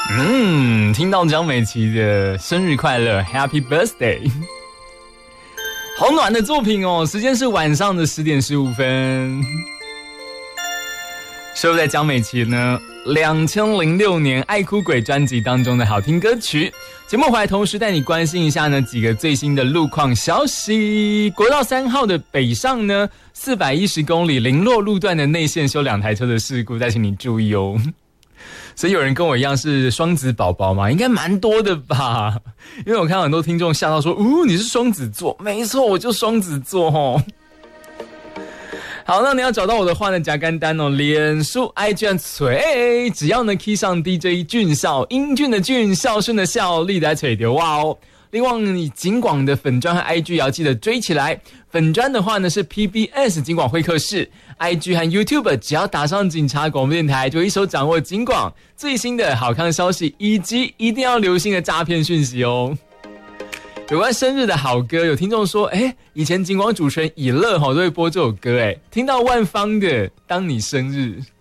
听到江美琪的生日快乐 Happy Birthday， 好暖的作品哦，时间是晚上的10点15分。收录在江美琪呢2006年《爱哭鬼》专辑当中的好听歌曲。节目回来同时带你关心一下呢几个最新的路况消息。国道3号的北上呢410公里零落路段的内线修2台车的事故，再请你注意哦。所以有人跟我一样是双子宝宝吗？应该蛮多的吧，因为我看到很多听众吓到说你是双子座。没错，我就双子座齁。好，那你要找到我的话呢，加干单哦，脸书 IG 锤，只要呢 key 上 DJ 俊孝，英俊的俊，孝顺的孝，力的锤丢哇哦。另外你警广的粉专和 IG 也要记得追起来。粉专的话呢是 PBS 警广会客室， IG 和 YouTube 只要打上警察广播电台，就一手掌握警广最新的好看的消息，以及一定要留心的诈骗讯息哦。有关生日的好歌，有听众说以前警广主持人以乐都会播这首歌，听到万芳的当你生日。